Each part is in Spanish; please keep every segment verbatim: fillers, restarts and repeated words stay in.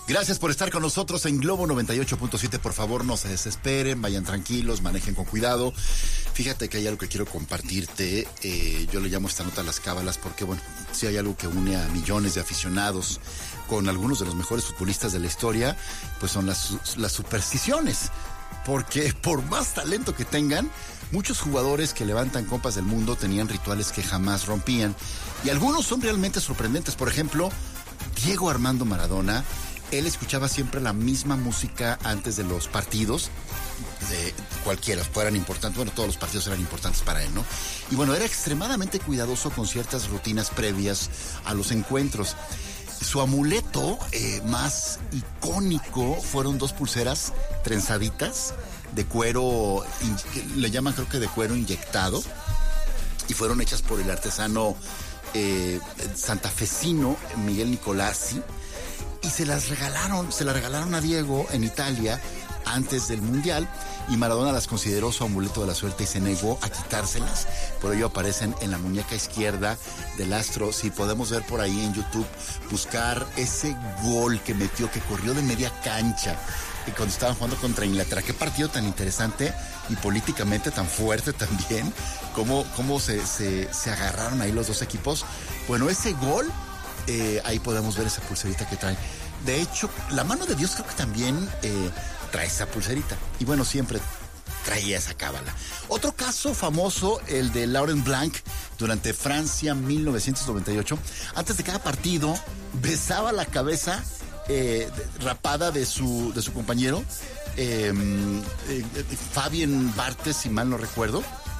Gracias por estar con nosotros en Globo noventa y ocho punto siete. Por favor, no se desesperen, vayan tranquilos, manejen con cuidado. Fíjate que hay algo que quiero compartirte. Eh, yo le llamo esta nota a las cábalas porque, bueno, sí hay algo que une a millones de aficionados con algunos de los mejores futbolistas de la historia, pues son las, las supersticiones. Porque por más talento que tengan, muchos jugadores que levantan copas del mundo tenían rituales que jamás rompían. Y algunos son realmente sorprendentes. Por ejemplo, Diego Armando Maradona. Él escuchaba siempre la misma música antes de los partidos, de cualquiera, fueran importantes, bueno, todos los partidos eran importantes para él, ¿no? Y bueno, era extremadamente cuidadoso con ciertas rutinas previas a los encuentros. Su amuleto eh, más icónico fueron dos pulseras trenzaditas de cuero, in, le llaman creo que de cuero inyectado, y fueron hechas por el artesano eh, santafesino Miguel Nicolasi. Y se las regalaron, se las regalaron a Diego en Italia antes del Mundial, y Maradona las consideró su amuleto de la suerte y se negó a quitárselas. Por ello aparecen en la muñeca izquierda del astro. Si podemos ver por ahí en YouTube, buscar ese gol que metió, que corrió de media cancha y cuando estaban jugando contra Inglaterra. Qué partido tan interesante y políticamente tan fuerte también, cómo, cómo se, se, se agarraron ahí los dos equipos. Bueno, ese gol, Eh, ahí podemos ver esa pulserita que trae. De hecho, la mano de Dios creo que también eh, trae esa pulserita. Y bueno, siempre traía esa cábala. Otro caso famoso, el de Laurent Blanc, durante Francia mil novecientos noventa y ocho. Antes de cada partido, besaba la cabeza eh, rapada de su, de su compañero, eh, eh, Fabien Barthez, si mal no recuerdo.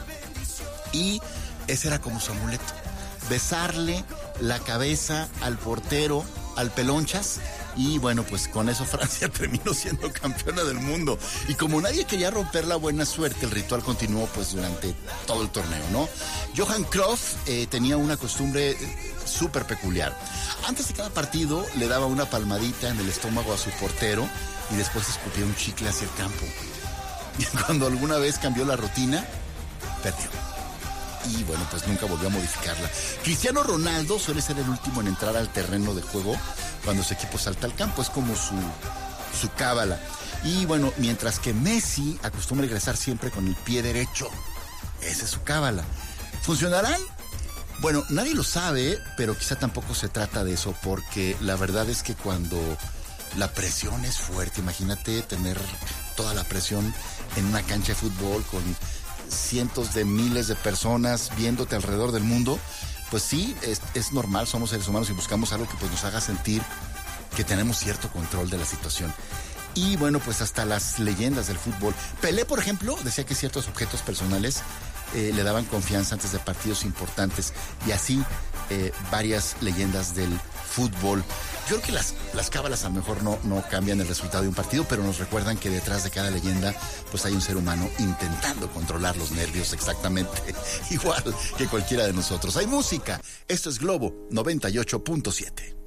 Y ese era como su amuleto. Besarle la cabeza al portero, al Pelonchas, y bueno, pues con eso Francia terminó siendo campeona del mundo. Y como nadie quería romper la buena suerte, el ritual continuó pues durante todo el torneo, ¿no? Johan Cruyff eh, tenía una costumbre súper peculiar. Antes de cada partido le daba una palmadita en el estómago a su portero y después escupía un chicle hacia el campo. Y cuando alguna vez cambió la rutina, perdió. Y bueno, pues nunca volvió a modificarla. Cristiano Ronaldo suele ser el último en entrar al terreno de juego cuando su equipo salta al campo. Es como su, su cábala. Y bueno, mientras que Messi acostumbra ingresar siempre con el pie derecho. Esa es su cábala. ¿Funcionarán? Bueno, nadie lo sabe, pero quizá tampoco se trata de eso, porque la verdad es que cuando la presión es fuerte, imagínate tener toda la presión en una cancha de fútbol con cientos de miles de personas viéndote alrededor del mundo, pues sí, es, es normal, somos seres humanos y buscamos algo que pues nos haga sentir que tenemos cierto control de la situación. Y bueno, pues hasta las leyendas del fútbol. Pelé, por ejemplo, decía que ciertos objetos personales eh, le daban confianza antes de partidos importantes, y así eh, varias leyendas del fútbol. Yo creo que las, las cábalas a lo mejor no, no cambian el resultado de un partido, pero nos recuerdan que detrás de cada leyenda pues hay un ser humano intentando controlar los nervios exactamente igual que cualquiera de nosotros. Hay música. Esto es Globo noventa y ocho punto siete.